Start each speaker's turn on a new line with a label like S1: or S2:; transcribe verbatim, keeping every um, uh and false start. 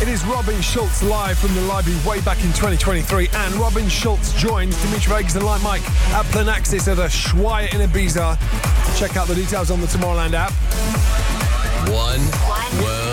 S1: It is Robin Schulz live from the library way back in twenty twenty-three, and Robin Schulz joins Dimitri Vegas and Like Mike at Planaxis at Ushuaia in Ibiza. Check out the details on the Tomorrowland app.
S2: One, One. World.